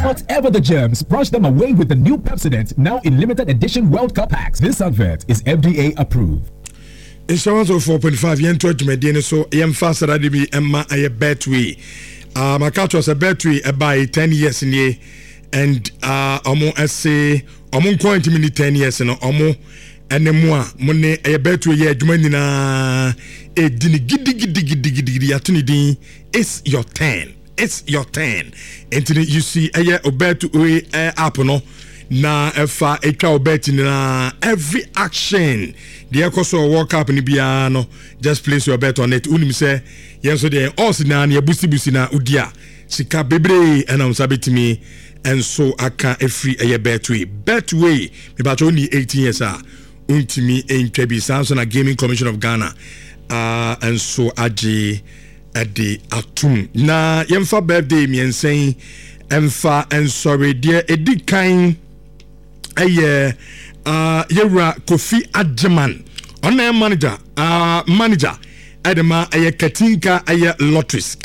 Whatever the germs, brush them away with the new Pepsodent, now in limited edition World Cup packs. This advert is FDA approved. Insurance of 4.5 yen to Medina, so I'm faster than me, Emma, a battery. My cat was a battery about 10 years in ye, and I say, I'm going to minute 10 years and and the more money a battery ye, Jumanina, a diggy, it's your turn. It's your turn. And you see a year or better apple na efa etwa obet na every action the ekoso work up ni bia no just place your bet on it unim say yenso de us na na busi na udia sika bebre and am sabetimi and so aka every a betway me ba only 18 years untimi entwa bi Samsung na Gaming Commission of Ghana and so aje ade atum na yemfa birthday mi ensen emfa and sorry dear edikan yewra Kofi Agyeman on manager Edema Katinka lotteries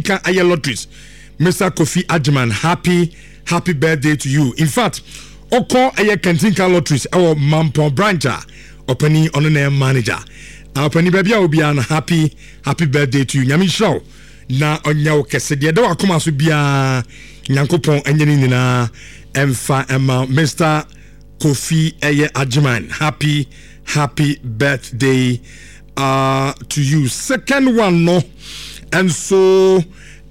Mr. Kofi Agyeman, happy birthday to you. In fact, Oko Katinka lotteries our Mampo brancher opening on a manager opening baby obian happy birthday to you. Nyami show na onyawo kese de da wakoma so bia nyankopon enyeni nyina emfa ema Mr. Kofi Agyeman, happy birthday to you. Second one no, and so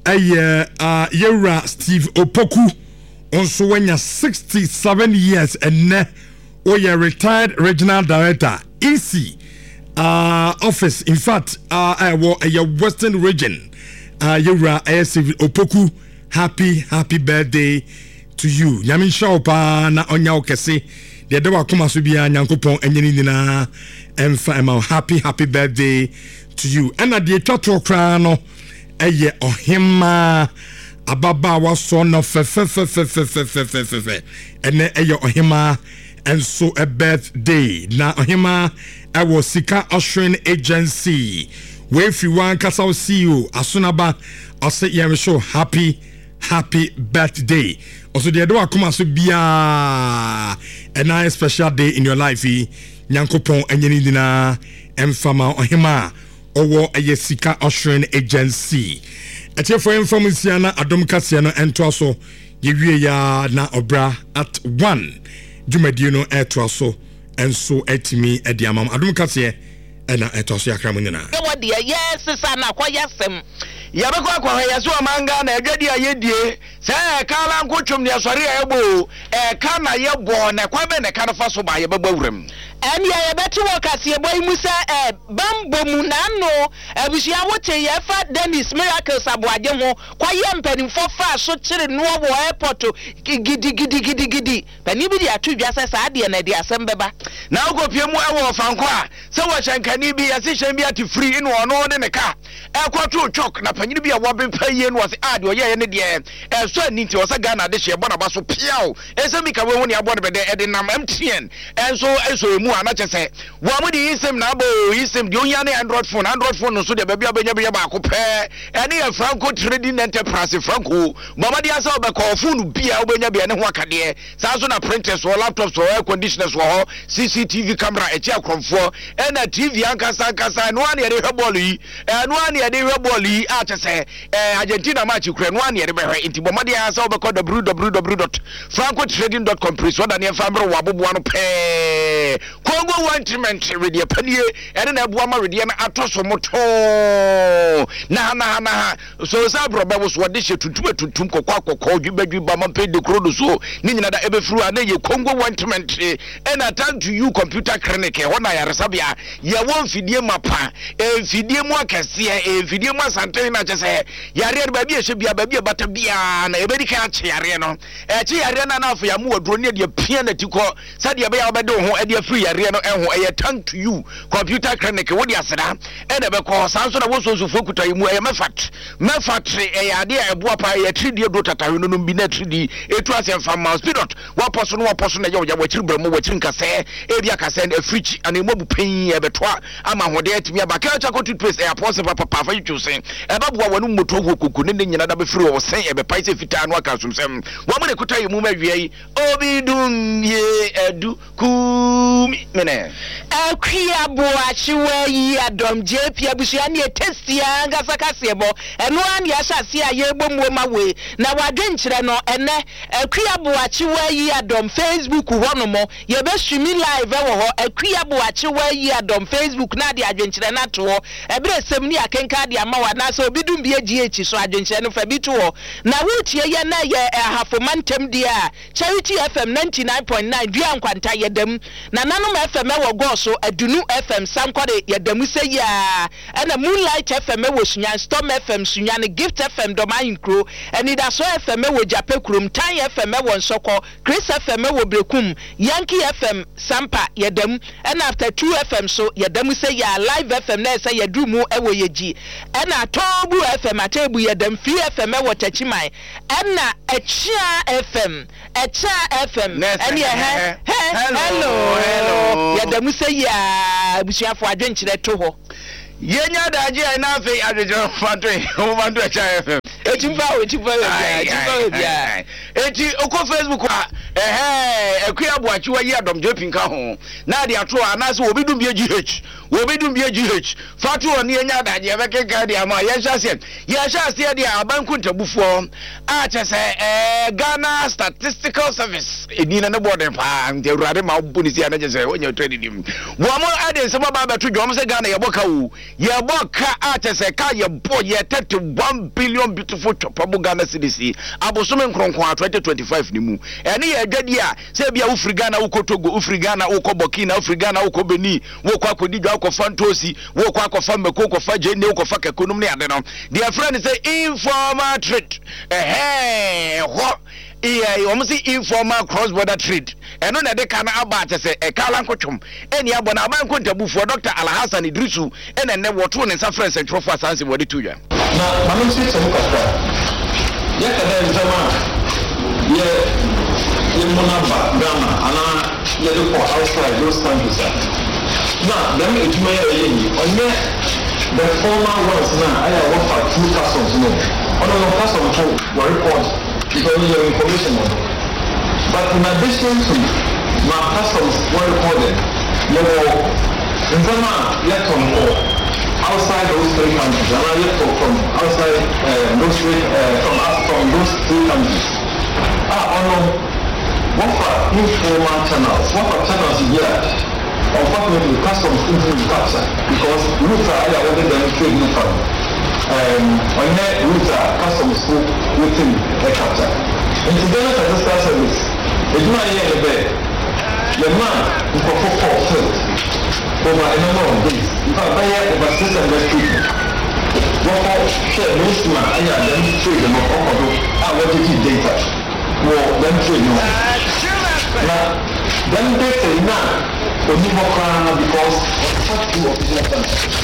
Yera Steve Opoku also when you're 67 years and ne you're retired regional director EC office. In fact, I was a Western region. Yera Steve Opoku, happy birthday to you. Yamin Shaupa na onya okese de de wakoma so bia nyankopon enyini nyina emfa ema happy birthday to you. And at the twatro kra no eye ohima ababa waso no fe ene eye ohima and so a birthday na ohima I was Sika Ushering Agency we free one kasa see you asunaba ose yem show happy birthday. Also the adwa kuma so bia a nice special day in your life nyankopon enyini dina emfama ohima owo Sika Ushering Agency etiefo information na adom kase no ento so yewie ya na obra at 1 dwumadie no eto so enso etimi ediamam adom kase na eto so yakra munina yes sana kwa yasem yabekwa kwa yaso manga na adwadi ayedie se kala nkochum ne asori ebo kana yebo na kwa be ne kana fa so ba yebabawuram and ya betu wakati boy musa bambomu na no abusia wote ya fa Dennis Miracles aboaje ho kwa ye mpanimfo fa so kire no wo airport gidi pani bi dia tudwa sa ade na dia asembeba na okopie mu ewo fanko a se wo chankani bi ya se hyen bi ati free in ono ne ka ekwoto chok na panyi bi a wo be paye no se ade o ye ne de so aninti o se Ghana de hye bona ba so piao ese mi ka wo ne abo ne be de ede nam MTN enso emu anache se wo mu di isim na bo isim di onya ne Android phone no so de ba bia ba akopɛ ene ya Franco Trading Enterprise Franco mama dia sa be call phone bia obenya bia ne ho akade sa so na printers or laptops or air conditioners or CCTV camera echi akromfo ena TV ankasa no ane de hweball yi no ane de hweball yi ache se Argentina match kure no ane de be hwe inti mama dia sa be call www.francotrading.com please what ane famro waboboa no pe Congo Wantiment radio panie ene na boa ma radio na atoso moto na so sa broba wo so de tutum kokwa dwibadwiba ma pe de krodo so ni nyina da ebefru ana ye Congo Wantiment ena time to you computer clinic e wona ya resabia ye won fidie mapa fidie mu akase fidie mu asante na chese yare ba bia hye bia ba bia bata bia na ebedika ache yare no eche yare na afo ya mu waduro ne de pia na tiko sa de be ya obede ho e de free yare no ɛho ɛyɛ thank to you computer clinic wo di aseda ɛna be ko san so na wo so fo kuta yi mu ɛyɛ mefat ɛyɛ ade a ɛboa pa ɛyɛ 3D do tatawe no bi na 3D etu asɛmfa ma speedot wo poso na ɛyɛ wo wachiri bramu wachiri nkase ebi akase na fridge ana emu pen ɛbɛtoa ama hode atimi aba ka cha kotu paste ɛyɛ pose papa fa yitwusen ɛbɛboa wanu moto ho koku ne nyina da be firi wo sen ɛbɛpai se fitaa no aka sumsem wo mo ne kuta yi mu ma wiai obi dum ye edu kumi mene akua boachiwa yi adom JP abusua ne testia ngasa kasebo eno an ya hyase a ye bomuo ma we na wadwenkyere no ene akua boachiwa yi adom Facebook hono mo ye be stream live wo ho akua boachiwa yi adom Facebook na de adwenkyere na to ebere semni akenka de ama wa na so obidum bie GH so adwenkyere no fa bi to na wutie ye na ye hafomantem dia Charity FM 99.9 dua nkwanta yedam na nanom FM wo go so adunu FM sankode yedam se ya na Moonlight FM wo sunya Storm FM sunya ne Gift FM do mayinkro enida so FM wo Jape kurum Tan FM wo nsoko Chris FM wo Brekum Yankee FM Sampa yedam na After 2 FM so yedam se ya Live FM na se yedumu wo yeji na Tobu FM atebu yedam Free FM wo Tachimai na Echia FM and hello yadamu say ya busuafo adwenkyere to ho yenya daji ai na fe adwenkyere fatwe o mandu Echa FM etimfa eti oko Facebook akua boachiwa yi adom jopinka ho na de ato anase obidum bie GH fatu oni enya daji e bekeka de ama ye hyase de abanku ntabufo a chese Ghana Statistical Service eni na board pa nte urade ma bonisi ana chese onye trading wo mo ade se baba beto dwom se Ghana ye boka wo ye boka a chese ka ye bo ye 31 billion beautiful topabu Ghana cedis abosom nkronkron 2025 ni mu ene ye adwadi a se bia wo firi Ghana wo Togo wo firi Ghana wo Burkina wo firi Ghana wo Benin wo kwa kodi dwa ko fantosi wo kwa ko fa meko ko fa jene wo ko fa kekonum ne ade no their friend say informal trade ho almost informal cross border trade eno na de kana aba se kala nkotwom eni abo na aban kontabufo Dr. Alhassan Idrisu ene ne woto ne sa friend central for sanse wodi tuya na manu se se mukasta ya kada nzama ye monaba drama ana ye do for outside those countries na dem ejuma ye yi onye the former ones na aya work for 2 persons no ono person to report because your information on it. But in addition to my persons were recorded, you know, in Zama, yet outside those 3 countries, and I yet from outside from those 3 countries. What for informal channels? What for channels here? Unfortunately, customs into the capture because routes are already demonstrating from. On that route, customs within the capture. In the Ghana Statistical Service, it's not here in bed. The man who can fulfill over a number of days. In fact, by here over 600 people. What for share most man, I have demonstrated them of I want to keep data. Well, them trade no. Now, them data now, only more crime because of 2 official countries.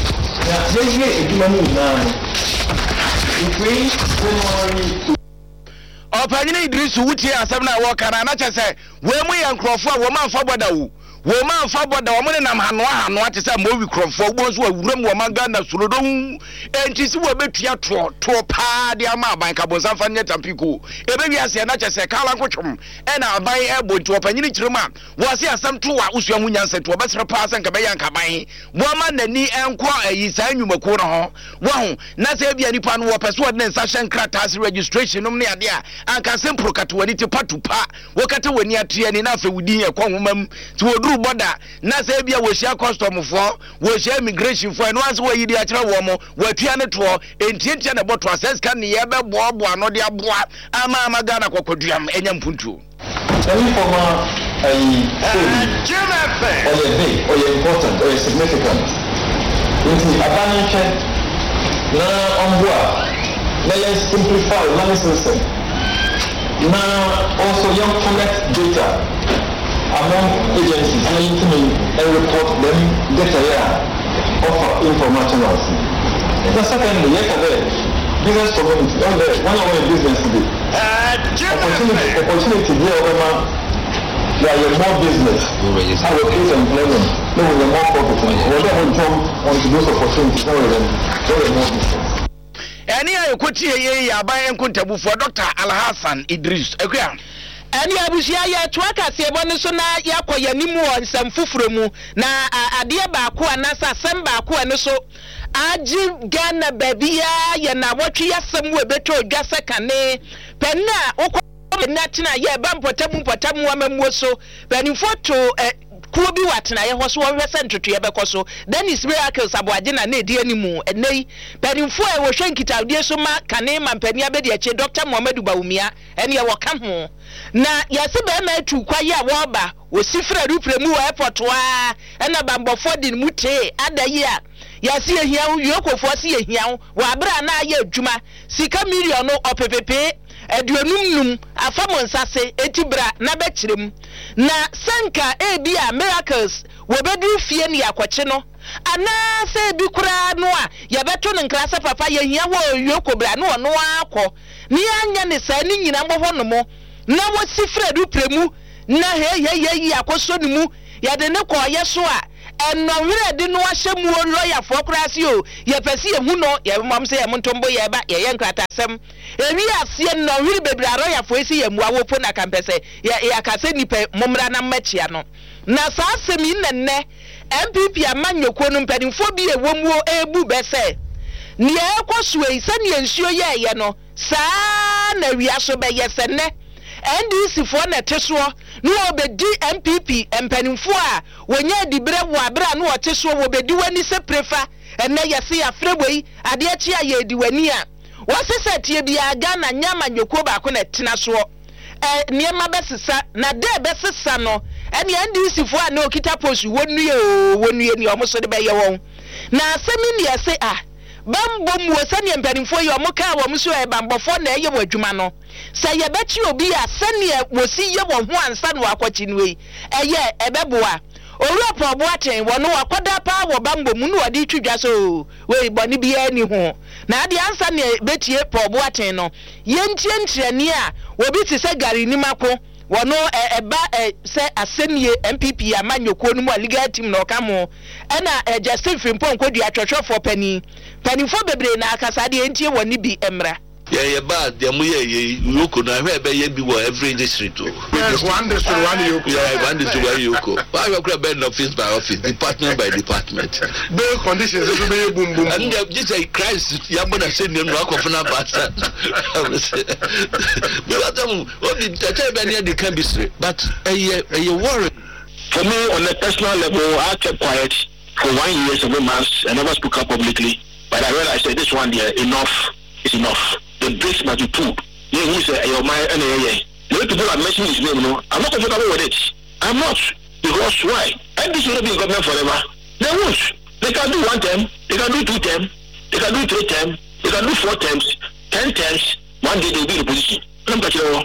Opanyini Idrisu wuti asem na wo kana na chese we mu ye nkrofo a wo ma fa boda wo ma fa boda wo ne nam hano chese mo wi krofo wo so awuram wo ma Ghana surodon enti si wo betua to pa de ama aban ka bonsa fa nye tampiko ebe wi ase na chese kala nkotwom e na aban e bonti opanyini kirema wo ase asem to wa usua hu nyanse to obesere pa ase nka be yanka ban wo ma nani enko ayi sa nwumako no ho wo hu na se bia nipa no wo pese wo de nsa hyen kratas registration num ne ade a anka sempro katwani te patupa wo kata wani atia ni na afa wudi e kwa homam ti woduru border na se bia wo hia custom fo wo hia immigration fo no anse wo yidi a kire wo mo watua ne to entientia na boto access kan ne ye be boabo ano de aboa ama Ghana kokoduam enya mpuntu any former or important or significant into abanche na onboa let's simplify learning system now also young collect data among agencies and report them data offer information. The secondly, business community, one of the business opportunity there are more business. I will create employment. No, we are more profit. Whatever jump onto those opportunities, there are more business. Any I could see a buy and kuntabu for Dr. Al-Hassan Idris. Okay. Any abusia ya twaka sebonu so na yakoya nimu onsam fufuremu na ade ba ko anasa semba ko ene so aji Ghana babia ya na wotwe yasem we beto dwase kane penna ukọ na tina ye ba mpotamu amamuo so peni foto kuo bi watena ye ho so wo hwese ntoto ye bekoso Dennis Miracles aboaje na na edi animu enei penifo e wo hwe nkitaudie so ma kane mampani abedi ache Dr. Muhammadu Bawumia ene ye woka ho na yase be ma atu kwaye a wo ba wo sifra rupremu wo airport wa ena bambofo din mute adaye a yase ehia yokofo se ehia wo abra na aye adwuma sika million no opepepe aduonum afamo nsase etibra na bekirem na sanka ebia Miracles wobedu fie ne yakwache no ana se bi kura no a yebeto ne nkrasa papa yehia wo yokobra no ono akọ ni anya ne sa ni nyina mboho no mo na wo sifra du premu na he akoso ne mu yade ne ko yeso a enowre de no ahyemu lawyer for krasi o ye pese ye hu no ye mam se ye montombo ye ba ye nkrata asem ewi asie enowre bebra lawyer for esi ye muawo po na kampese ye akase nipa momra na machia no na sa asemi nenne MPP amanyoko no mpadimfo bi ewomuo ebu bese ne ekosue se ne ensuo ye no saa na wiaso be ye sene NDC for na teso no obedi MPP empanimfo a wonya dibre wo abra no oteso wo bedi wani se prefa enne yese ya frewei ade achi aye ediwani a wosese tie bia Ghana nyama nyoko ba ko na tenaso niema besesa na de besesa no ene NDC for a na okita post wonuye ni omoso de be ye won na asemi ni yese bambom wo sane empanimfo ye omoka wo mso e bambofo na eye wadwuma no sa ye bechi obi a sane wosi ye wo ho ansa no akwachi nwe eye ebeboa owuropo oboaten wo no akoda pa wo bambom no wadi twidwa so we boni bia ni ho na ade ansa ne betie po oboaten no ye ntientrani a obi ti se gari ni mako wono eba se asenie MPP amanyoko no mu legal team no kamo ena Justin Frimpong kwadu atwotwofo panifo bebre na akasa de entie woni bi emra yeah bad dem ye yoko na hwe be ye bi wo every district yes one district one yoko one district one yoko why we could be office by office department by department the conditions is be boom boom and just a crisis ya bona say no akofo na bata we want them what the tell be near the can be straight but a worry for me on a personal level I kept quiet for 1 year several months. I never spoke up publicly, but I realized that this one there enough is enough. The brakes must be pulled. You know, your mind and the way people are mentioning his name, no, I'm not comfortable with it. I'm not, because why? And this will not be in government forever. They won't. They can do 1 term, they can do 2 term, they can do 3 term, they can do 4 terms, 10 terms. One day they'll be in a position. I'm not sure.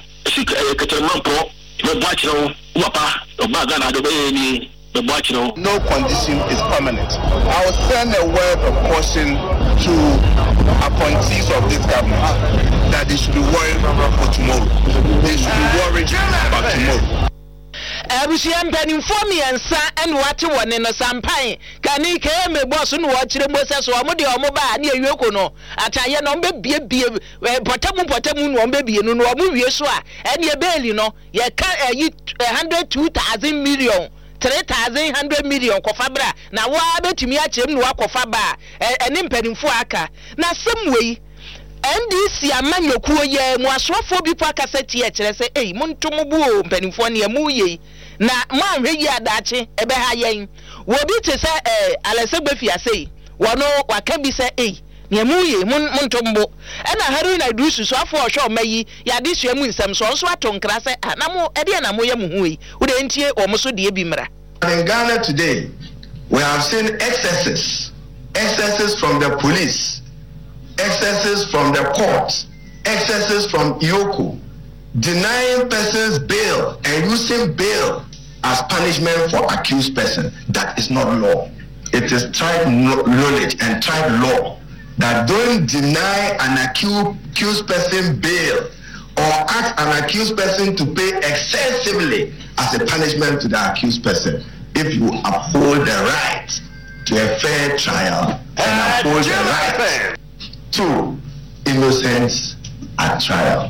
No condition is permanent. I will send a word of caution to appointees of this government that they should be worried for tomorrow. They should be worried about tomorrow. Abusia mpanimfo miensa en wate wone no sampan kani ke me boss no wachire mose so omo de omo ba na ewieko no ataye no mbe bie potamu no mbe bie no omo wie so a ene e beli no ye ka 102,000 million 3,100 million kofa bra na wa betumi a chem no akofa ba ene mpanimfo aka na semwei NDC amanyokuo ye mu asofo bi po akaseti e kire se montom bu o mpanimfo ne mu ye na manhwe yi adache ebe ha yen wo bi te se Alesegbefi asei wono waka bi se ne mu ye montom bu na haru na dusu so afo ohwe omayi ya de sua mu nsem so nso atonkra se na mo ede na mo ye mu hu yi wo de ntie o mo so de bi mra. In Ghana today we have seen excesses from the police, excesses from the court, excesses from Yoko, denying persons bail and using bail as punishment for accused person. That is not law. It is tribe knowledge and tribe law that don't deny an accused person bail or ask an accused person to pay excessively as a punishment to the accused person if you uphold the right to a fair trial and uphold the right to innocence at trial.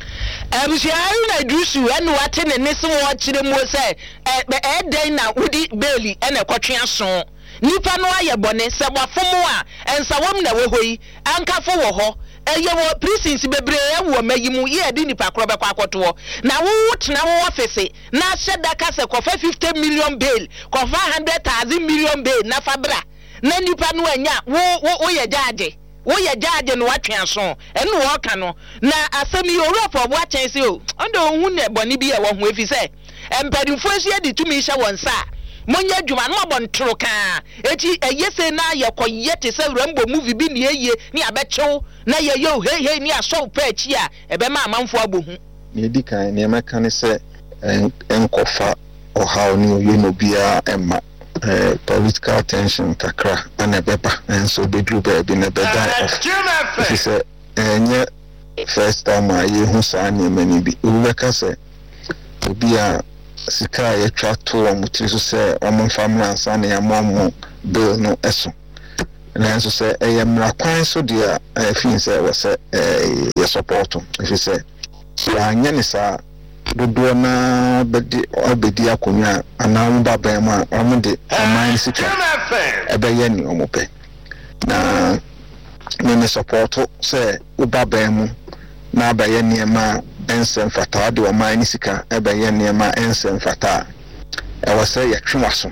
Na dusu enu wate ne nese wo kire mu se den na wudi beli ene kwatwe aso nipa no aye bone se wafomo a ensa wom na we hoyi ankafo wo ho eye wo prisons bebre ewo mayimu ye di nipa kro be kwa akoto na wo tena wo office na hyeda ka se kofa 50 million bail kofa 100,000 million bail na fabra na nipa no anya wo ye judge wo ye judge no watwe aso enu wo ka no na asemi Europe obo achen se o ndo hu ne boni bi e wo ho efi se empadimfo asia di tumi hye won sa monya djuma no abontro ka eti eyese na yekoye te se Rambo movie bi ne eye ni abechew na ye yo hey ni aso pa achi a ebe ma amanfo abohu ne di kan ne meka ne se enkofa ohaw ni oye no bia emma political tension kakra ana beba enso bedru be na beda of this enye first time aye hu sa na mani bi ubeka se obi a sika ye twa to omutri so se omon family ansa na ya momo bill no eso na enso se mra kwan so dia fin se we se ye support if se anya ni sa dodo na bedi akonya anam baba ma omde aman sika ebeye ni omope na me support se ubaba mu na abaye ni ma ensem fata de aman sika ebeye ni ma ensem fata e wo se yetwewaso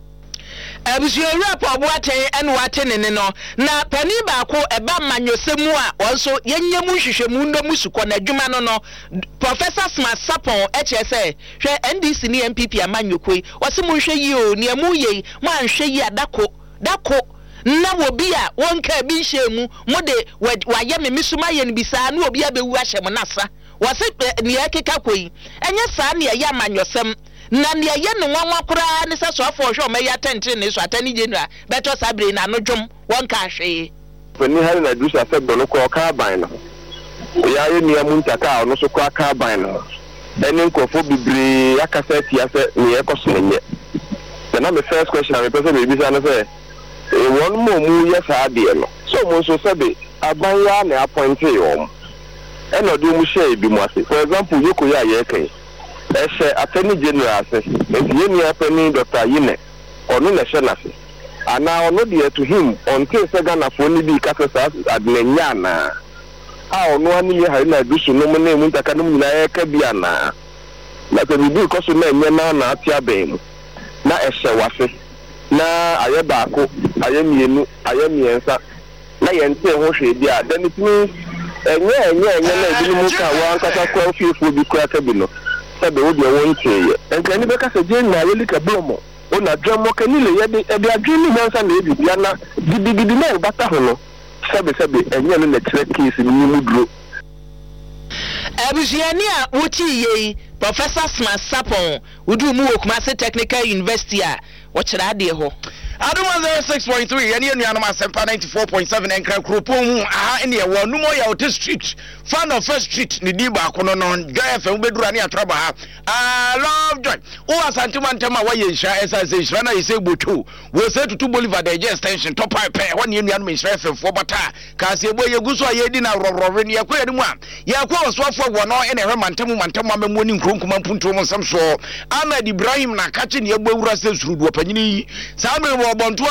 abusu Europe obuate enu wate ne no na pani ba ko eba manyosemu a onso yenyemu hwehwemu ndo musuko na adwuma no Professor Smart Sapon HSA hwe NDC ni MPP amanyokoi wose mu hwe yi o ne mu yi mu anhwe yi adako na wobi a wonka bi hyemu mu de waye memisuma ye nbisa na obi abewu ahyem nasa wose ne ekeka koi enye saa ne ya amanyosem na ne ye no nwanwa kura ne se so afo hwe o me ya tente ne so atani general beto sabre na no dwom wonka hwe pani hari na dusa se bono ko ka ban no ya ye ni amu ntaka no so ko ka ban no eni nkofo bibre akasa tia se ne ye koso nye na me first question I person be bisa no say one more mu ye sa de no so mo so se be aban ya na appoint yo e no do mu share bi mu ase for example yoko ya ye kan Eshe attorney general says, if you attorney Dr. Yine, or no nationality, and now no dear to him until Sagana for only be Casas at Nenyana. How no one year I do so no name Muntakanum Kabiana. Like we do because Nena Tiabane. Na Eshe was na Ayabako, Ayamienu, Ayamiensa, Nayente Hoshe, then it means, and one Catacol will be crackable. Sabe wo de won tie en kan ni be ka se je na yeli ka blomo o na dwamo kan ni le ye de adwini nansa na ebi bia na gidi na bata ho no sabe enye no na kire case ni mu duro abusiani a wuti ye Professor Smart Sapon wudu mu Okumase Technical University a wo kire ade ho Adoma 06.3 yani nuanom asempa 94.7 enkra kropom aha ene wo numo ya Ote Street fan of First Street ni di ba kono no gafe ubedura ni atraba ha love joy o asantuma ntama wa yensha esa nhira na yese gboto wo se tutu Bolivar the extension top pipe woni nuanom nhira fefo bata ka se ebo yeguso ayedi na rorore ni yakwa ni mu a yakwa osofo wo no ene hwe mantamu amemu ni nkronkuma mpuntu mo samso Ahmed Ibrahim na kachi ni egbo wura se surudu opanyini sabe wo bontua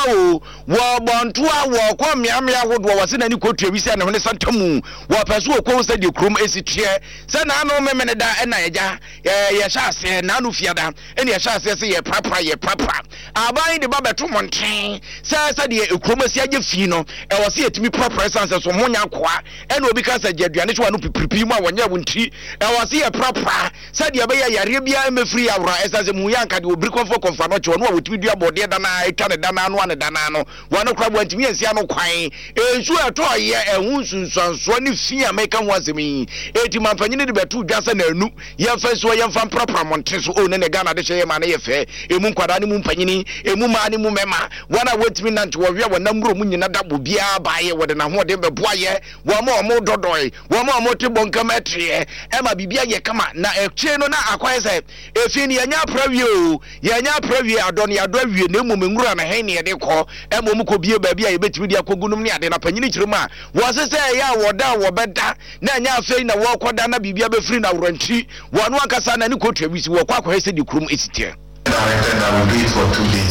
wo kwa miamia hodo wase na ni kotua wi se na hone santamu wo paso wo se de krom esitie se na no memene da na eja ye hyase na no fiada ene ye hyase se ye papa aban de babeto monten se de ekrom esi age fi no e wo se yetimi papa sanse so monya kwa ene obi ka se jaduane so no pipipi mu a wonya wonti e wo se ye papa se de be ye yare bia emefri awra esanse mu yanka de obiri konfa no che no wotimi dua bode da na etwa ne da na no ane da na no wano krabo antimi ansia no kwan ensu eto ye ehun sunsanso ni fi American asemi eti manfanyine de betu dwasa na anu ye fa so ye fa proper monte so o ne Ghana de hye ma na ye fe emu nkwada ne mu mpanyini emu ma ne mu mema wana wetimi nante wo hwe wo namro mu nyina dabo bia baaye wo de na ho de beboa ye wo ma o mo dodoi wo ma o mo te bonka metre e ma bibia ye kama na eche no na akwaye se efi ni anya prawie o ye nya prawie adon ya do awie na emu menwura na hen ne de ko e mo mu ko bie ba bia ye betimi dia kogunum ne ade na panyini kirima wo se se ya wo da wo beda na anya afei na wo koda na bibia be free na wuranti wo no akasa na ni ko twabisi wo kwa akwaye se di kurum esitie directed that we do it for 2 days.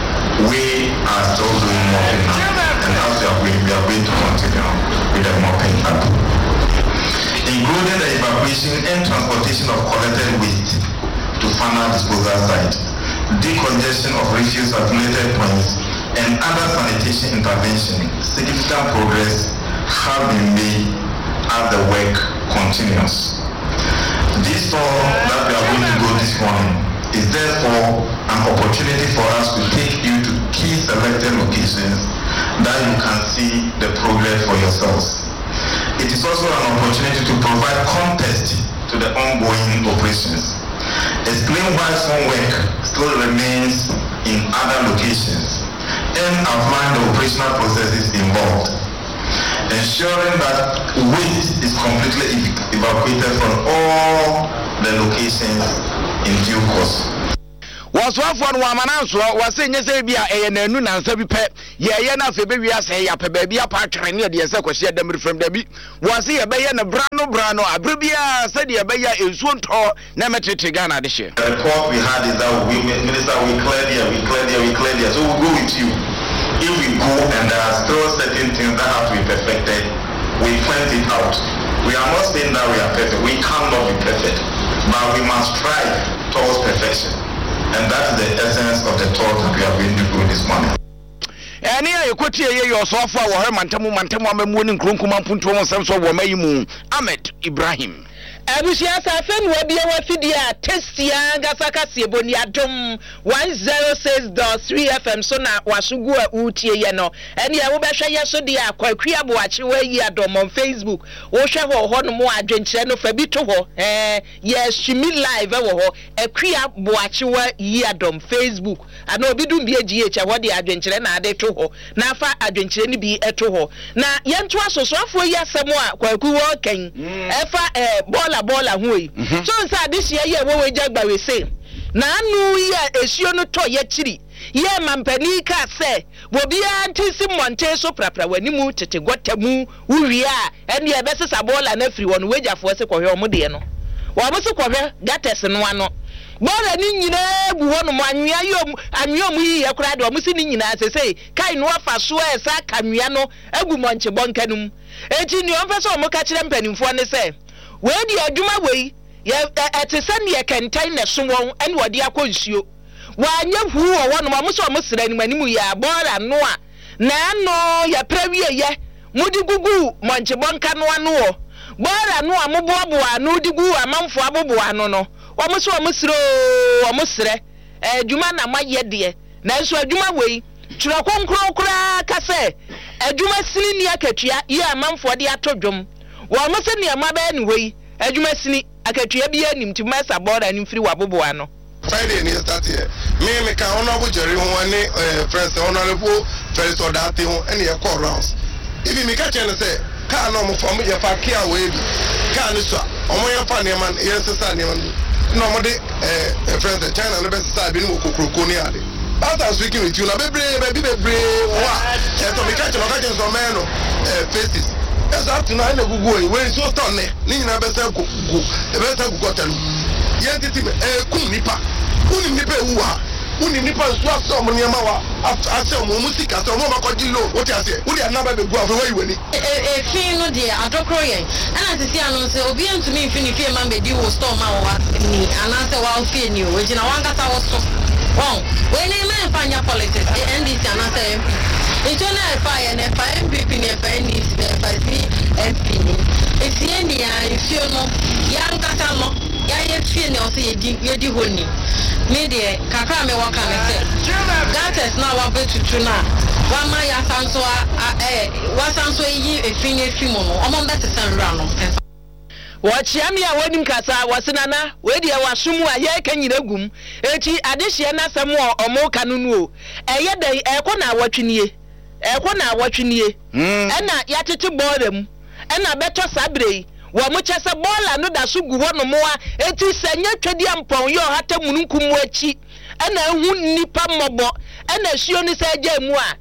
We are still doing mopping now, and as we are going to continue with the mopping up, including the evacuation and transportation of collected waste to final disposal site, decongestion of refuse accumulated points, and other sanitation intervention. Significant progress have been made as the work continues. This tour that we are going to go this morning is therefore an opportunity for us to take you to key selected locations that you can see the progress for yourselves. It is also an opportunity to provide context to the ongoing operations, explain why some work still remains in other locations, and outline the operational processes involved, ensuring that waste is completely evacuated from all the locations in due course. waswafo no amananso wasenye se bia eyenanu nansa bi pe ye na fe be wiase ya pe ba bia pa twere ne de se kwhye damri from da bi wase ye be ye na brano abribia se de be ya ensuo nto na metete Ghana de hye. The report we had is that minister we cleared here, so we'll go with you. If we go and there are still certain things that have to be perfected, we point it out. We are not saying that we are perfect. We cannot be perfect, but we must strive towards perfection. And that is the essence of the talk that we are going to do this morning. Any equity your software or Mantamu Mamu Krunkuma Punto Samso Wamayimu Ahmed Ibrahim. Abusia safen wo bia wa fidia testia gasaka sieboni adom 106.3 FM so na wasugu a utie ye no ene ye wo behwe ye so dia kwakwi aboache wa yi adom on Facebook wo hwe ho no mo adwenkyere no fa bi to ho ye shimi live wo ho akwi aboache wa yi adom Facebook ana obi dum bi agh wo de adwenkyere na ade to ho na fa adwenkyere ni bi eto ho na ye nto asosofo yi asemo a kwakwi wo kan efa bola hui so nsa this year ye wo jagba we say na anu ye esio no to ye chiri ye mampani ka se wo bia ntisi monte so prapra wanimu tete gotamu uwie a ene ye besesa bola na firi won wejafo se kohwe omde no wo mo se kohwe gates no ano bola ni nyina gu wono mo anwea mu yi yakura de o mo se ni nyina sesei kai no afa so esa kanwea no agu monche bonkanum enti ni o pese o mo ka kire mpanimfo ne se we di adwuma wei ye etese ne kentan ne so won ene wode akonsuo wanya hu wo no mo so mo sra ni manimu ya bora no a na no ya prawie ye mudi gugu monche bonka no ano wo bora no a mo boaboa no di gu amanfo aboboa no no wo mo so mo sro wo mo sre adwuma na maye de na so adwuma wei twira konkrokra ka se adwuma sini ni akatua ye amanfo de atodwom wo mo se ne ma ba ni wei adwuma sini akatua bi anim ti masa bora ni mfiri waboboa no Friday ni start here me ka honorable Jerry ho ne first honorable first order te ho ene ye call rounds if me ka chen say ka no mo form ye fa kia we bi ka ni so omo ye fa ne man ye sesa ne man no mo de first China no be sesa bi ni kokroko ni ade after speaking with you na bebre wa so me ka chen so me no faces yes after na na gugu we so stone ni na be say gugu e be say gugu telu ye titi me kum nipa uni nipa ewa uni nipa so aso mo niam wa ase mo music aso mo makoji lo what you say uni anaba be gu afa we weni fin no de adokro yen ana sisi anu se obi antumi infini fie man be di wo store ma wa ni ana se wa fie ni o jina wan kata wo so won we ni men fanya politics NDC ana se MP itona fa ye ne fa MPP ne fa NDC ne fa MP ni etie ni ya ifio no ya nkata no ya ye fie ne o se yedi honi me de kakra me waka me se gates na wa betutu na wa ma ya sanso wa sanso yi efin efimo no o mo be se san ra no wɔkyia me a wɔnim kasa wɔsenana wedi wɔasom a yɛ ka nyina gum eti adehye na asɛm ɔmo ka no no ɛyɛ dɛn ɛkɔ na wɔtwenie ɛna yɛtete bɔɔla mu ɛna bɛtɔ sabrei wo mo kyɛ sɛ bɔɔla no da so gu hɔ no moa eti sɛ nyɛ twedi ampɔn yɛ ɔhata mununkum mu akyi ɛna ehu nipa mmɔbɔ ɛna hio ne sɛ gya mu a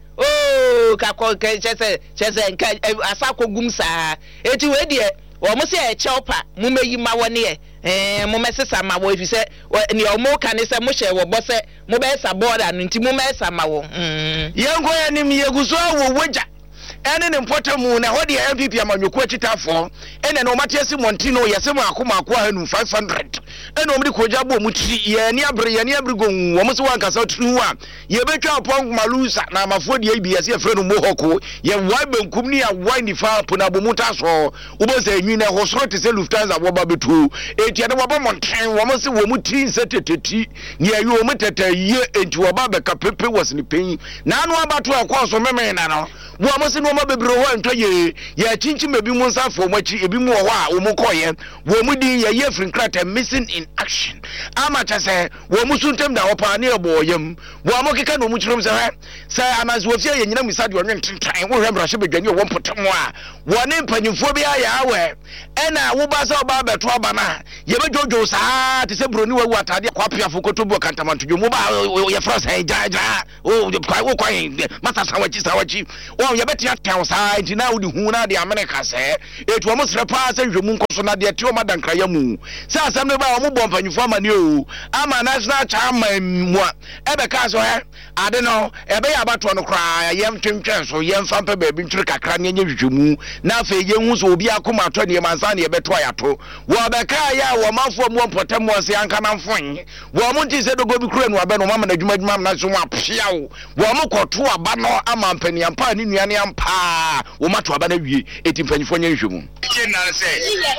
kakɔ kyɛ sɛ nka asakɔ gum saa eti we deɛ wo mo sɛ ɛkyɛw pa mo meyi ma wɔ ne mo mesesa ma wo efisɛ ne o mo ka ne sɛ mo hyɛ wo bɔ sɛ mo bɛ sa bɔɔla no nti mo mɛsa ma wo yɛnko yɛ nim yɛguso wo wogya ene ne mpɔtɛ mu na hɔ de MPP amanyɔku akitafo ene no mate asi Montino yɛsɛ mu akoma hanu 500 ene omde koja bo mu tiri yɛ ni abre gon wo mo so wankasa tunu a ye betwa apɔn malusa na amafo de ABS yɛ frɛ no mohoko yɛ wai benkum ni ya wai ni fa pona bo muta so wo bo sɛ nwi na hosoro te sɛ Lufthansa wo ba betu etia ne wo ba Montren wo mo se wo mu tiri nseteteti ni ayi wo mo tete ye enti wo ba be kapepe was ni pen na anu abato akɔ so meme na no wo mo se no ma bebro ho ntɔ ye chinchi mebi mu nsa fo mo akyi ebi mu ho a wo mo kɔye wo mu din ye Frinkrata missing in action ama kyase wo mu suntem da opa ne ebo yam wo mo keka no mu kyerem sɛ amas wo fie ye nyina mu sade onwe ntentan wo hwɛ brahye bedwane wo mpotem a wo ne mpanyimfo bi aya awe ɛna wo ba sɛ oba beto aba na ye bedwojo saa te sɛ broni wawu atade kwapiafo kotobu kantamantodwo mu ba ye fra sɛ jaja wo kwai masa sawachi wo ye betia tan saa nti na wo di hu na de America sɛ etu mo sre pa sɛ hwemu nkoso na de tio madankraya mu sɛ asɛm ne ba wo mo bɔ mpanyimfo amane o ama national chairman mu ebe ka so ade no ebe ya abato no kra yem twentwen so yem fampa ba bi ntwere kakra ne nyehwehwemu na afa ye hu so obi akoma ato ne mansa ne ebe to ayato wo be ka ya wo mafo mu mpotem mo se anka na mfon wo mo nti se dogo bi kura no abe no mama na adwuma na so mo apiawo wo mo koto aba no ama mpani ampa ne nuane ampa wo mato aba na wie eti mpanyifo nyehwehwemu na se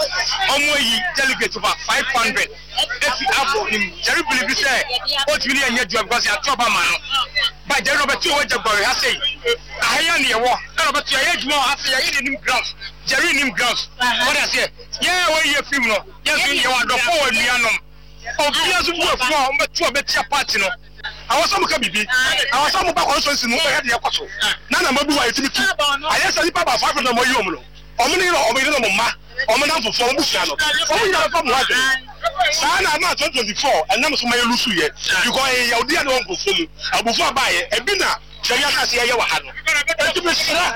omo yi delegate over 500 efi abo nim Jerry believe say what really anya do because ya to ba ma no ba Jerry Robert o jagbore ha say ahaya ne wo Robert ya adwuma ha say ya nim ground Jerry nim ground what I say yeah we ye film no yes we ye wa do for wa nuanom obi azu bu afu a o betu obetia party no awoso muka bibi awoso mu ba consensus no be de yakoso na mabu wa yetimi tu ayesa ni baba 500 mo yi omulo omuni ro omuni no ma omuna fofo mo busia no omu ya fa mo ade sana na 2024 enam so maye lusu ye because ya odi ade won fofo mu abufu abaye ebi na sheria ka se ye wa ha no etimi sira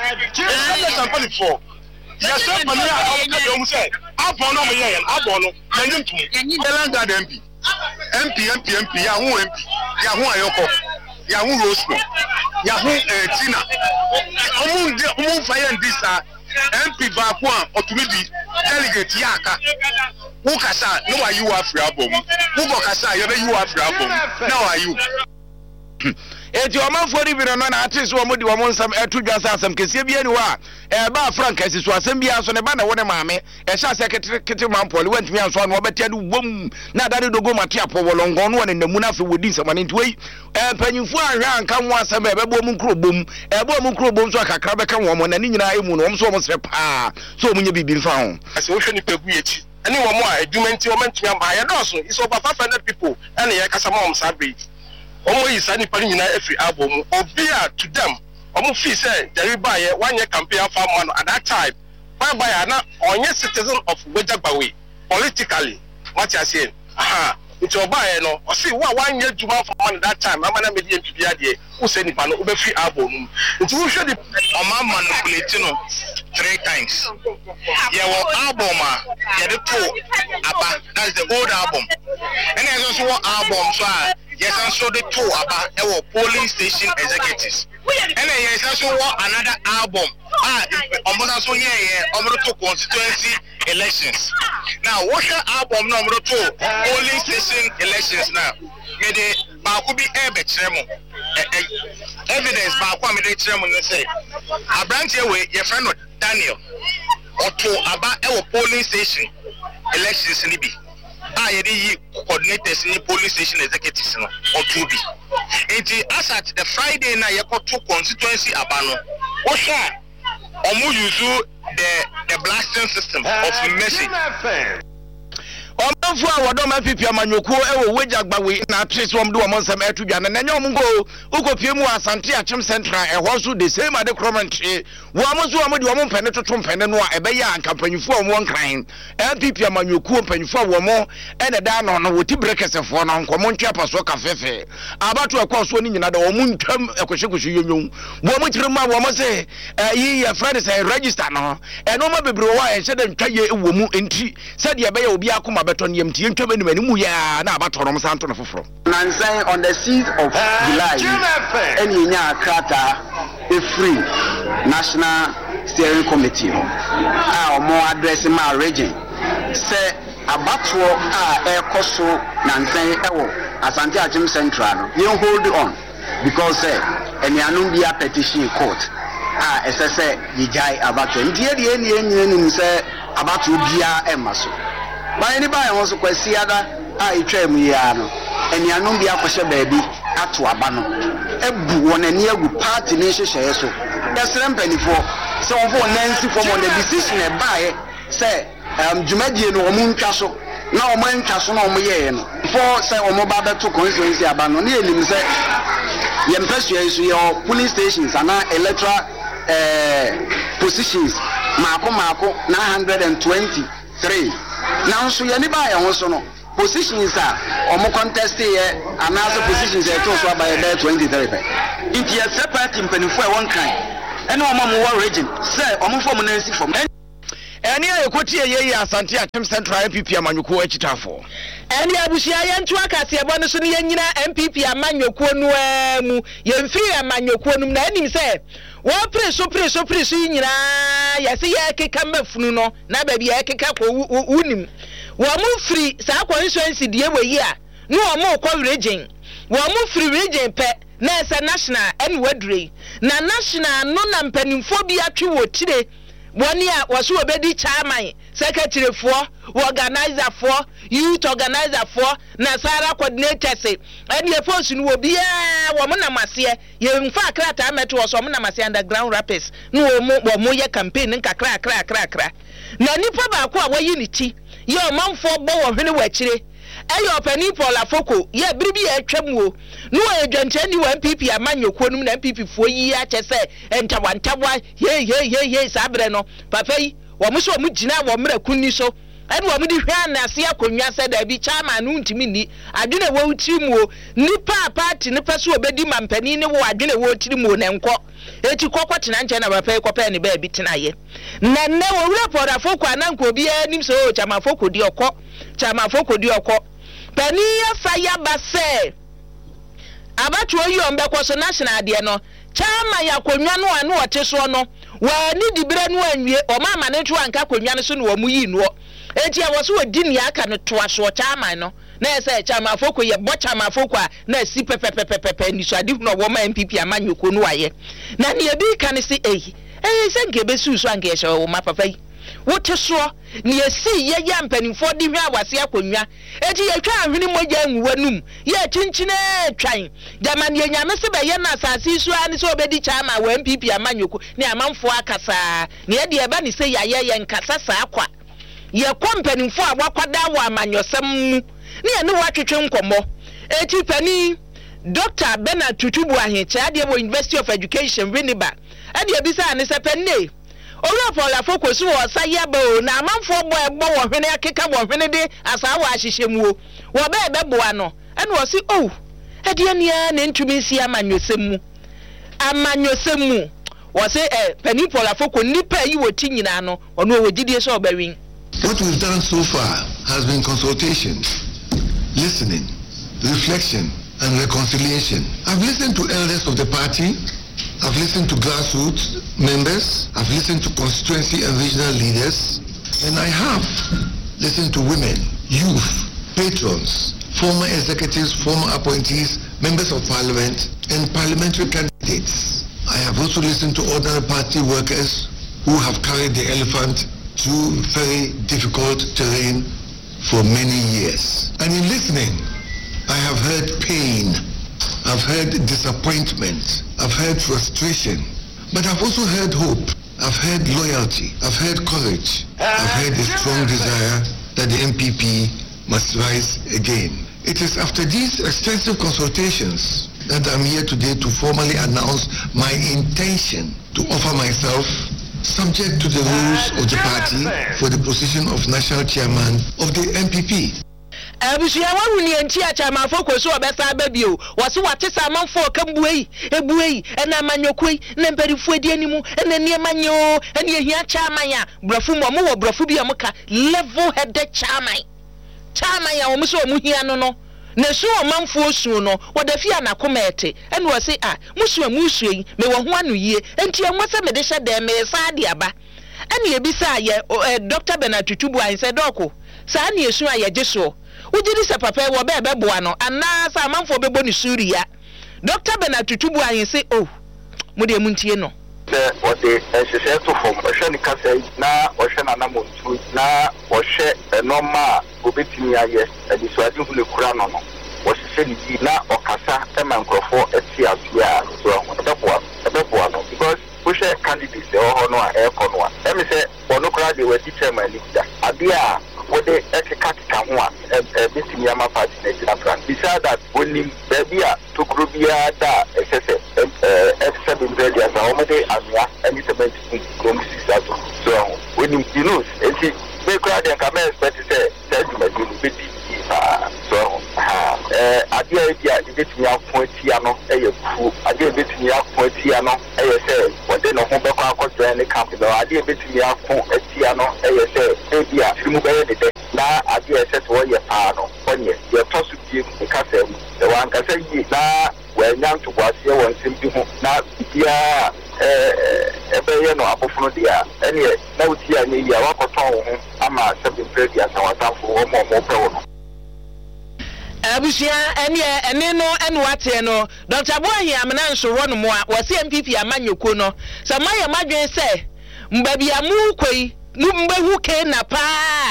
je sample for ya se mani a o ka do mu se abon no mo ye abon no ya nyintum Elanga de MP ya hu MP ya hu ayoko ya hu Rosco ya hu Tina omu fire ndisa MP baako a otumidi delegate ya aka wo kasa no wa you afra bom wo go kasa ye be you afra bom na wa you eti omanfo ri bi no na ate so mo di wo nsam etu dwasa asam kese bi ani wa ba frank asi so asam bi aso ne ba na wo ne maame sha se kete mampoli wantumi anso no obeti ade bom na dade dogo mate apo wolongon no ne namu na fe wodi nsam ne ntwei panyimfo ahwa anka ho asam be bo mu krobom bo mu krobom so akakra be ka wo mo na ni nyina emu no so mo sre pa so mo nya bibi mfa ho ase wo hwe ni pegu yechi ani wo mo a adwumenti wo mantumi amba ye doso is over 500 people and ye kasa mo sabre omo yi sani pani nyina efi album obia to them omo feel say Jerry Baye one year campaign for man at that time Baye na onye citizen of Wejagbawe politically what you say it's Baye no o see one year juma for man at that time amana media MPP ade who say nipa no obefi album nti wo hwe the oma manipulate no 3 times yeah well album yeah the two aba that's the old album and there's also one album so yes, and so the two about our polling station executives. And then yes, also another album. Almost so number 2 constituency elections. Now, what's the album number 2 polling station elections now? May the Bakubi evidence Bakwami Tremon say. A branch away, your friend Daniel or 2 about our polling station elections in Libya. I coordinators in the police station executives no or 2B. It as at the Friday na yeko to constituency abano. Osha omu yuzu the blasting system of message. Omanfo a wodom apipi amanyoko ewo wejagbawe na atwese wom de wom nsem atudwa na nanya wom go ukopie mu Asante Achim Central ehwo so the same ade kromentwe wom so wom de wom mpene toto mpene no a ebe ya ankampanyufo wom wonkran apipi amanyoko mpanyufo wom ene da no no woti brekesefo no nkomo ntwa paso kafefe abatu akwaso ni nyina da wom ntwam ekohyekohye yonyon wom tirema wom se yi ya friend say register no eno ma bebre wa e hyede ntwaye ewo mu enti said ye be ya obi akoma beton yem tie ntwa benu manimu ya na abatorom santo no foforo Nansan on the 6th of July any nya krata a free national steering committee a omo address ma region say abatwo a ekoso nansan ewo Asante Achim Central no hold on because enianum bia petition court SSA yijai abatwo ndie die eni say abatwo bia emaso by anybody wants to question other itwam ya no enianum bia kwhye baabi ato aba no ebu wonani agu party ne hyehyeye so yesrem panifo so wonfo nancy from on the decision e bae say jumadie no omuntwa so na omuntwa so na omuyeye no for say omoba beto constituency aba no ne enim say yempesua isu your police stations and electoral positions mako na 123 now so ye ni ba ye ho so no positions are omo contest here and also positions are to so by 23 if you separate mpanifo e won kan ene omo mo region say omo form na nsi form eni ayekoti ye Asante Achim Central MPP amanyoko achitafo eni abusia ye ntu akase ebo no so ne nyina MPP amanyoko no mu ye mfiri amanyoko no na enim say wo preso nyina yase ye keka mafunu no na ba bia keka ko unim wo mu free sa constituency die we a no wo mu ko region wo mu free region pe na esa national en wadre na national no na mpanimfo bi atwe wo tire woni a waso obedi chairman secretary for organizer for youth organizer for na sara coordinators and the force no obi a wo mo na mase ye mfa krata meto wo so mo na mase underground rappers no wo mo ye campaign nka kra na nipa ba ko a wayi ni ti ye o manfo bo wo hwene wa kire ayo pani Paul Afoko ye biribi e twam wo no e dwantani wa MPP amanyoko num na MPP fo yi a chese entawa ye sabre no papa yi wo mo so mo gina wo mra kunni so ene wo mo di hwa na ase akonwa se da bi chama no ntimi ni adwene wo tirim wo nipa party ne peso obedi mampani ne wo adwene wo tirim wo ne nko eti kokko tena nche na papa yi kopa ne ba bi tena ye na ne wo wura Paul Afoko ananko obi anim so chama Afoko di okko pani ya faya base abatuo yi ombekwo so national de no chama ya konwa no anu ote so no wa ni dibere no anwie o mama ne to anka konwa no so no mu yi no eti a wo so odi ni aka no to aso chama no na ese chama Afoko ye bo chama Afoko a na si pepepepepe ni so adi no wo ma MPP amanyoko no aye na ne bi kan si se nke besu so anka ye so ma papa yi wote so ni esi ye ya mpanimfo di hwa wase akonwa eti ye twa ahwene moja nwuwanum ye chinchine twan jamani ye nyame se be ye na asase so ani so obedi chama wa MPP amanyoko ni amanfo akasa ni ye de eba ni se ya ye nkasa sa akwa ye kompanimfo a wakwada wa amanyosem ni ene watwetwe nkomo eti pani Dr. Bernard Tutubu Ahincha de wo University of Education Winneba ade ebisa ne se penne Ora Paul Afoko so wo sayabo na amanfo bo egbo wo hwene akeka wo hwene de asawo ahyehyemu wo ba ebeboa no ene wo si ade ania na ntumi si amanyosemu wo se pani Paul Afoko nipa yi wo ti nyina no ono wo gidie so obawin. What we've done so far has been consultation, listening, reflection and reconciliation. I've listened to elders of the party, I've listened to grassroots members, I've listened to constituency and regional leaders, and I have listened to women, youth, patrons, former executives, former appointees, members of parliament, and parliamentary candidates. I have also listened to ordinary party workers who have carried the elephant through very difficult terrain for many years. And in listening, I have heard pain, I've heard disappointment, I've heard frustration, but I've also heard hope. I've heard loyalty, I've heard courage, I've heard a strong desire that the MPP must rise again. It is after these extensive consultations that I'm here today to formally announce my intention to offer myself, subject to the rules of the party, for the position of national chairman of the MPP. Abusia wa wuni enti a chairman focus o besa babio wase wate saman fo kambuei ebuei na manyokoi na mperifu edi animu na niemanyo na ehia chairman ya brafu mo wo brafu bia muka level headed chairman ya wo so mu hia no na so manfo osuo no wodafia na komete ene wase musuo yi me wo ho anu yie enti enwose me de hye dem me sa de aba ene ebisa ye Dr. Bernard Tutubu an se doko sa na esu aye jeso ujiri se papa wo be boa no ana sa manfo be boni suriya Dr. Bernard Tutubu an se mu de muntie no what the SSS from Ocean Castle na Ocean Anamuntu na Oshe normal obetimi aye and so adu hu le kura no was say na okasa e mankrofo eti afia so eboa no because Oshe candidates e ho no a e kono a e me say ono kura de wati chairman leader abia what the ekeka ho a betimi ama party na plan beside that onim bia to grubia da SSS F7 value as a homade Amia and it's about so when you know it's they crowd and come expect to say that you might be so idea bit me out point piano idea bit me out point piano say what then a home back join the company idea bit me out point piano say maybe a few more na idea set what you are on your toss to give the castle the one can say na when young to watch your one simply not yeah ebe no abofo dia ene na wuti anya ya wakoton ho ama 7 previous and watamfo wo mo pe wo abusia ene no ene wate no Dr. Boahi amena nsoro no mo a wose MPP amanyoko no so maye madwen se mbabia mu koi mbahu ke na pa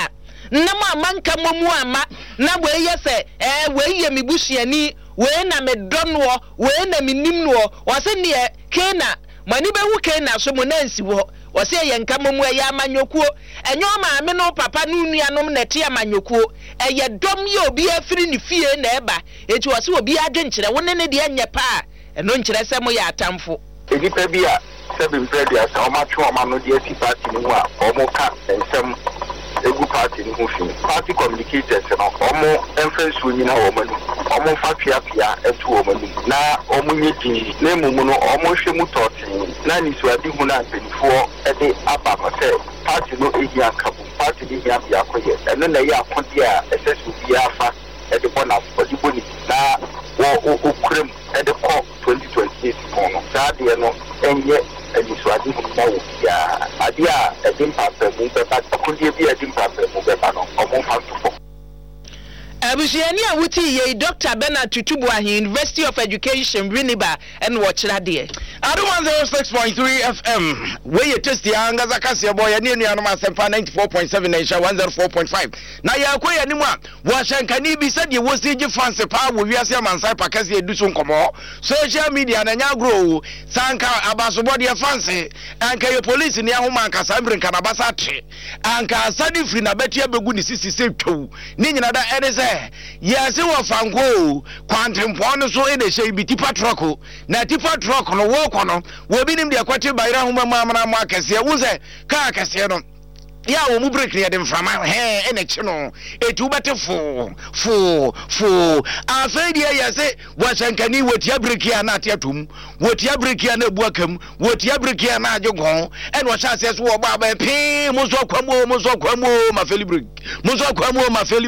na mo amanka momu ama na boye se we ye mibusuani we na medonwo we na minim no wose ne kena mani be hu kena so mo nansi wo wose ye nka momu ya amanyokuo enyo maame no papa no nuanom na te amanyokuo eye dom ye obi afiri ne fie na eba eti wose obi adwenkyere wone ne de anye pa eno nkyere se mo ya atamfo edipa bia 7 previous o ma twa o ma no de asi party no a o mo ka ensem egu party ni hufin party communicators no omo enference nyina wo manu omo fa pia etu wo manu na omo nyiti na emumu no omo hwemu toti na ni so adi hu na penifo e de aba ma se party no ehi akabu party ni hia bia koye eno na ya akodi a SSU bia fa e de bonus odi boni na wo okurem e de ko 2028 kono sa de no enye edi so adi hu na wo bia adi a edimpa pe mu be ba akodi bia edimpa pe mu be ba no omo fa to abusiani a wuti ye Dr. Bernard Tutubu Ahi University of Education Winneba and watchra de Adu 106.3 FM we ye test ya ngaza kase boy ne nuanom asempa 94.7 Nation 104.5 na ya koya nimu a wo shankani bi se de wo sigi fans pa wo wiase amansai pakase eduso nkomo social media na nya grow sanka abasobo de fans anka ye police ne ahoma anka sambre nka na basa tre anka sadi free na betia begu ni sisi se twu ni nyina da ene se yase wo fanko kwantempo no so ene hye bi tipa truck na tipa truck no wo kono wo binim de akwati bayra homa mamra mu akase wo se ka akase no ya wo mu break ne dem frama ene chi no etu bete fu afedi ya se wasankani wotia break ya na ateatum wotia break ya na buakam wotia break ya na ajogon ene wo sha se so wo ba ba pe mo so kwamo ma feli break mo so kwamo ma feli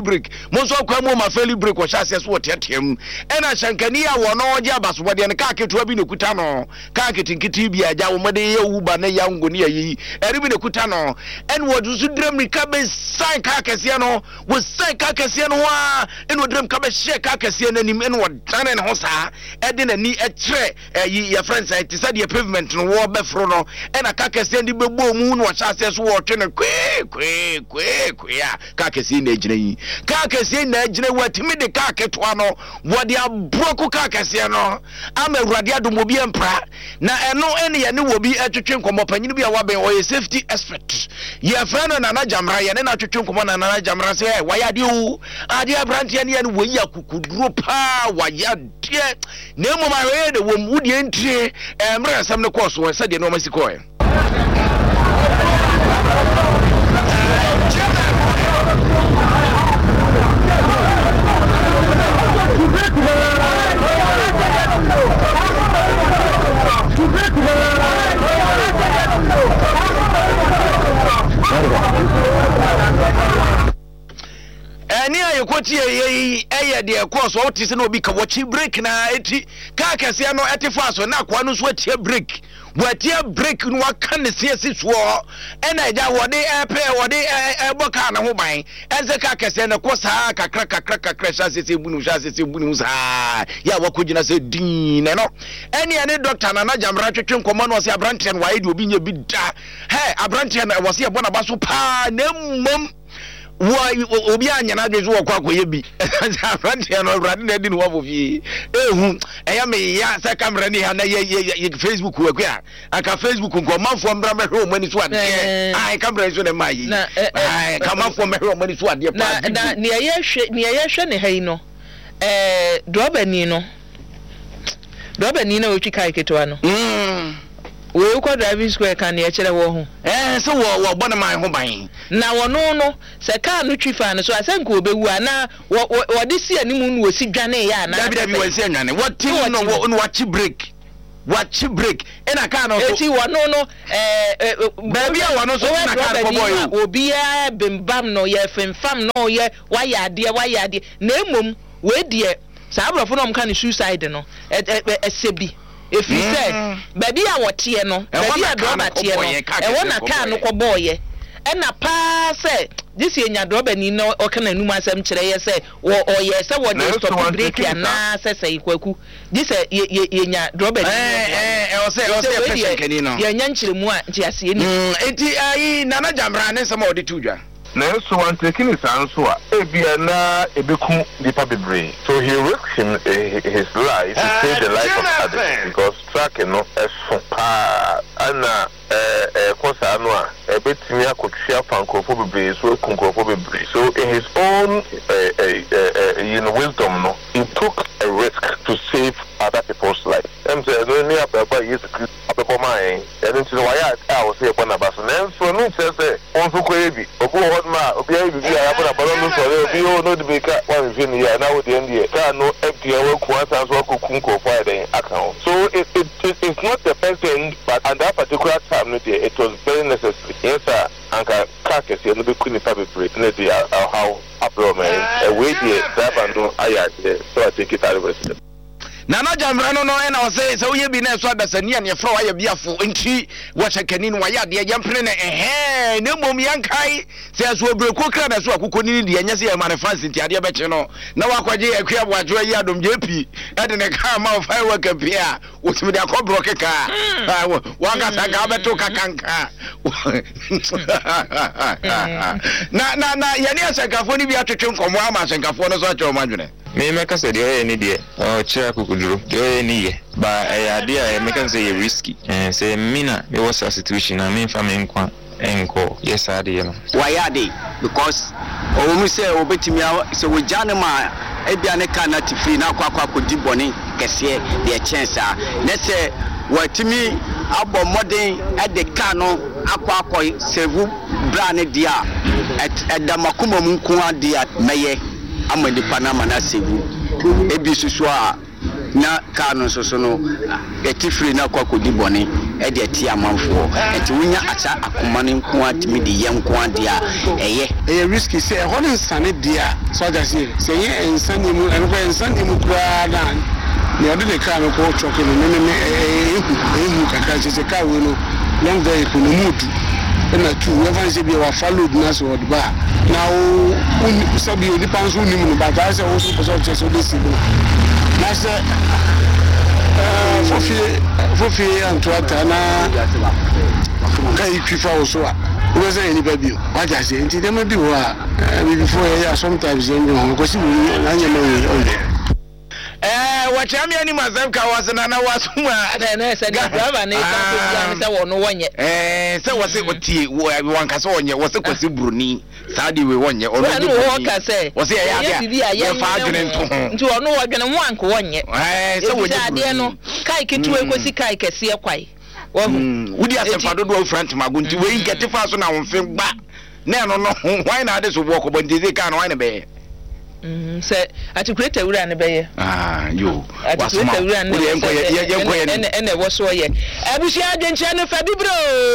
break wo sha se so wotiatem ene shankani ya wo no oje abaso de ne ka ketua bi ne kuta no ka ketinkiti bi aja wo mede ye wuba na ya ngoni ayi eri bi ne kuta no ene dusu drum ni ka be sign ka kese no wo sign ka kese no wa eno drum ka be share ka kese no nim eno wadane ne ho saa e de nani e kire your friends say ti say the pavement no wo be fro no e na ka kese ndi bebo mu no cha ase so wo twe no kwe ya ka kese na ejina yi ka kese na ejina watimi de ka ketwa no wo de abroku ka kese no ama Awurade adom obi empra na eno ene ye ne wo bi atwetwe nkomo panyini bi a waben o ye safety expert ye frano na na jamra ye ne na atwetwe nkomo na na jamra se wayade o ade abrantie ne wo yi akukuduro pa wayade na emu ma we de wo mu de ntie emre asam ne course wo se de no masi ko Ani ayekoti eye de course o ti se no bi ka watch break na eti ka kase no etifa so na kwa no so atie break watie break no waka ne siesi so ena eja wode epe wode eboka na ho ban ense ka kase na ko saa kakra sha sesi bunu saa ya wakogina se din no eni ane doctor na jamra twetwe nkomo no se abrantian wa ide obi nya bi da he abrantian wo se ebona baso pa na mmom obi anya na dwezu wo kwakoye bi afrantia no Awurade na di no wo fi ehu eya me ya sa camera ni ha na ye Facebook we kwa aka Facebook nko manfo mbra mehwe o mani so ade ai camera so na mai ai kamanfo mehwe o mani so ade pa na ne ye hwe ne hai no drobani na o twika iketo no we ko driving square kan ye kire wo ho so wo bona man ho ban na wono no se car no twifa no so asenko obewu ana wo de si animu no osi dwane ya na dabi wo si anwane what team no wo watch break ena car no eti wono no baby a wono so na car ko boy obi a bembam no ye femfam no ye wayade na emom we die sa abrofo no mka ne suicide no esebi efi say baby a wotie no baby a do batie no e wona car no ko boye ena pa say this enya drobani no okana numa asem kire ye say ye say wo dey stop break ya na say kwaku this enya drobani o say person kani no ye nya nkire mu a nti ase ni eti ai nana jamra ne sama odi tudwa na so one taking his answer ebia na ebeku dipa bebre so he risked his life to save the life of others because tracking no so pa ana kosa no a ebetimi akotwia fankofo bebre so kunkofo bebre so in his own wisdom no he took a risk to save other people's life say no ni ababa yesu kristo ababa mai and to why I was say bona baso na so no say on so ko ebi obo ma obi ayi bi ya abona balo no so obi o no de beka one fin ya na wo de ndie ka no fda we ku asa so kunko for den account so it's not the person but at that particular time no there it was very necessary yes sir anka kakes ye no be kuni pa be break na dey how abroad we dey drive no aya so I take it out of it Nana jamra no ena o say so ye bi na so adasani an ye fra wa ye biafo nti wo chekani no wa ya de yampre na na mom yankai say so obreko kra na so akokoni ni de anya say manifest nti ade be che no na wa kwaje akua boajo yi adom JP e de ne ka ma fa wa ka bia wo timi de akobro keka wa ga sa ga beto kakanka na ye ne asekafo ni bi atwetwe nkomo ama asekafo no so acho madwene me meka say de ni de chira kukuduro de ni ye ba ade a meka say risky say mina me was a situation na me fa me nkwa enko yes ade no wayade because owu say obetimi say we jane ma ebia ne kana tifri na akwa kodi boni kese de chance a na say watimi abo modern e de ka no akwa sevu brand dia edamakuma mu nko ade a meye amadi panama na sevu ebi susu a na kanu soso no etifri na kwakodi boni e de ti amanfo eti wunya acha akoma ne nko atimi de ye nko ade a eye risky say e hono nsane dia so that say ye nsane mu enko nsane mu kura na ne ade de kanu ko choke no ne ehu kakra se ka we no long day ko no mudu na tu we fan say be wa follow na so word ba na o sabi o nipa nso nim no ba ta say o so person che so dey see na say fofi antoata na kai kwifa o so a we say ni ba bi wa ja say nti dem bi wa before ya sometimes you know ko si na nya me what am any mazem ka was na wasuma na say the driver na ka say wono wonye say was otie wan ka say wonye was kwasi bruni saadi we wonye ono wo ka say was ya ya fa adwene nti ono wo dwene mo anko wonye say wonye ade no kai ketu ekosi kai kese kwai wudi asemfa dodo wo front mago nti we get fa so na wonfe gba na no why na ade so wo ko bonti ze ka no why na be say atikuleta wura ne beye yo atikuleta wura ne ene wo so ye abusia adwenche no fa bibro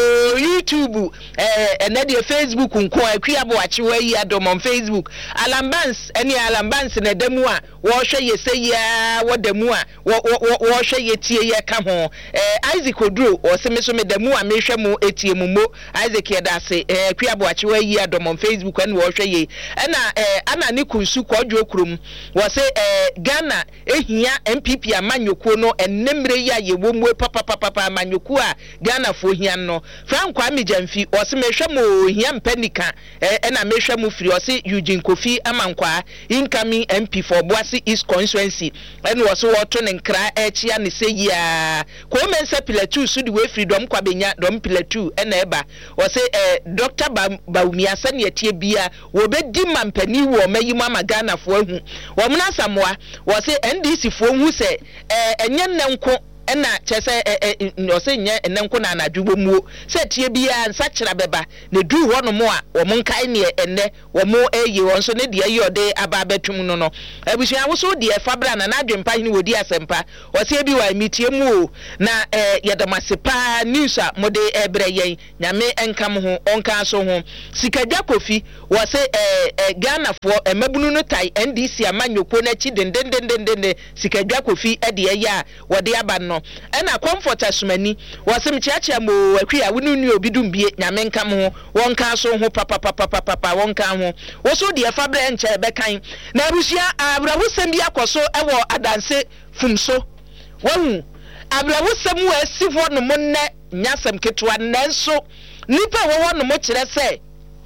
YouTube ene de Facebook nko akuabo achewa yi adom on Facebook alambans ene alambans na demu a wo hwe ye seya wo demu a wo hwe ye tie ye ka ho Isaac Oduro o se me so me demu a me hwe mu etie mu mo Isaac ye da se akuabo achewa yi adom on Facebook ene wo hwe ye ena ana ni kunsu odwo krum wo se Ghana ehia MPP amanyokuo no enemre ya ye wo mu papa amanyokuo a Ghana fo hia no Frank Amijamfi wo se mehwe mo hia mpanika na mehwe mo firi wo se Eugene Kofi Amankwa incoming MP for Boase East constituency ene wo se wo to ne nkra echia ne seyia ko mensa pilatu su de we freedom kwa benya dom pilatu ena eba wo se Dr. Baumia sane etie bia wo bedi mampani wo mayim ama Ghana fo hu wo mna samwa wo se NDC fo hu se enye nnenko ena chese no se nye nnenko na anadwo mu se tie bia nsa kira beba ne du ho no mo a wo monkai ne enne wo mo eyi won so ne de ayi ode aba betum no no abusua wo so de fabra na adwempa hini wodi asempa wo se bi wa mitie mu o na yedamasepa news a mode ebre yen nyame enkam ho onka so ho sikagya kofi wo se Ghana fo emabunu no tai NDC amanyoko na chi dendendendende sikagya kofi ede ya wode aba no ena comfort asumani wasem chiachia mo akua wonu obi dumbie nyame nkam ho wonka so ho papa wonka ho woso de fabra enche bekan na abusia abrahusem bi akoso ewo adanse fumso wahu abrahusem wa asifo no monne nyasem ketwa nanso nipa wo no mo kire se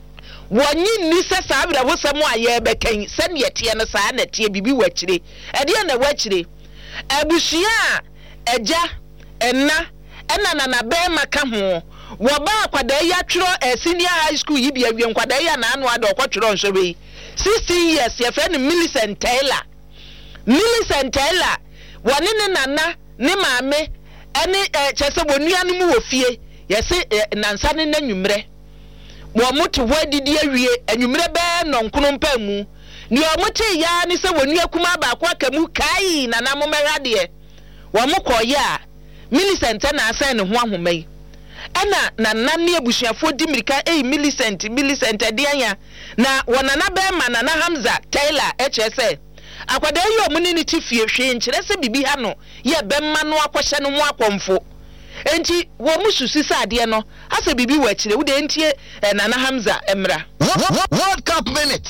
wonyi ni se sa abrahusem aye bekan se ne tie no sa na tie bibi wachire ede na wachire abusia eja enna na be maka ho wo ba kwada ya twiro senior high school yi bia wie kwada ya na anu ado kwatwiro nso be 16 years ye friend Millicent Taylor woni ne nana ne maame ene chese bonua no mu ofie ye se nansa ne nanwumre wo moto wadidi awie anwumre be nonkono mpa mu ni o mote ya ni se wonua kuma ba kwa kamu kai na na momehade wa mokoye a Millicent na asan ne ho ahomai ana na nanne abusuafo di mirika Millicent de anya na wonana be ma na Hamza Taylor HSA akwada yi omuni ni tifie hwe nkire se bibi ha no ye be ma no akwhye no ho akomfo enti wo mususi sade no asa bibi wa kire wo de entie Nana Hamza emra World Cup minutes.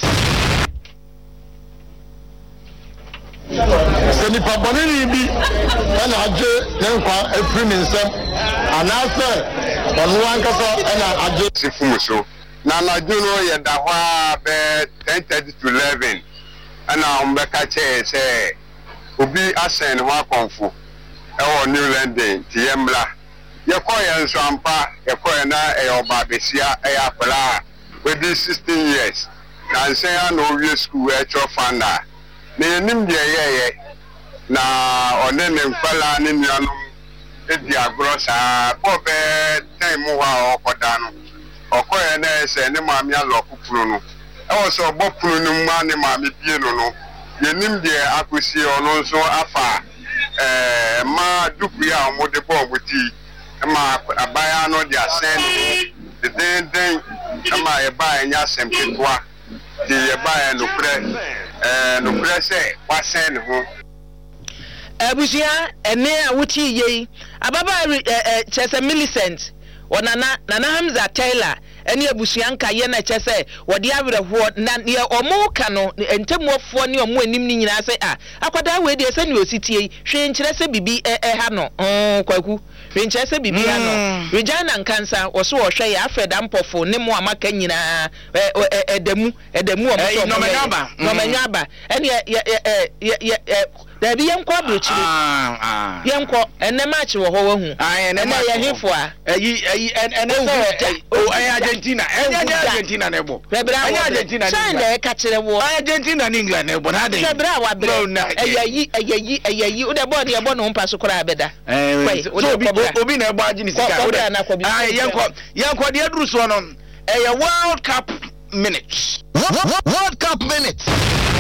Seni pabonini bi ana aje nenkwa efriminse anase onu ankasa ana aje sifumuso na najuno ye da hwa be 10:30 to 11 ana ombeka che se obi asen ho akonfo e New London ti yemla ye koye nso ampa ye koye na e oba besia e apla we be 16 years na nse ya no wie school e cho fanda ne nim de ye na onene mfala ne nuanu edi agro sa bobe time wa okoda no okoye na ese ne maami alokupuru no e wo so bopuru no ma ne maami bie no ye nim de akosi ono nso afa ma duku ya omode bo muti ma abaya no de asen de den ma ye ba enya sempetwa de ye ba no prese wasen ho abusia ene a wuti ye ababa chese Millicent onana Hamza Taylor ene abusuanka ye na kyese wode awerɛhoɔ na ne ɔmo ka no entemuofoɔ ne ɔmo anim ni nyina sɛ akwada we de sɛ ne ositie hwe nkyerɛ sɛ bibi ha no kwaku hwe nkyerɛ sɛ bibi ha no Regina Nkansa wɔso wɔhwɛ ya afred ampɔfo ne mo amaka nyina edamu ɔmo no manyaba ene da bi yenkɔ abrochire yenkɔ enne match wo ho wahu enne ye hefo a enne Argentina Argentina nebo Argentina China ka kire wo Argentina ni England nebo na dey Febra wa bre eyayi o de bo ne bo no mpa so kora abeda obi na ebo agi ni sika o de yenkɔ de aduru so no World Cup minutes World Cup minutes